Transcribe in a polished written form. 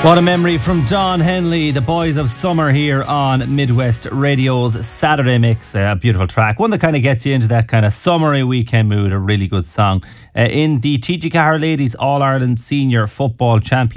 What a memory from Don Henley, the Boys of Summer here on Midwest Radio's Saturday Mix. A beautiful track, one that kind of gets you into that kind of summery weekend mood. A really good song. In the TG Cahir Ladies All-Ireland Senior Football Championship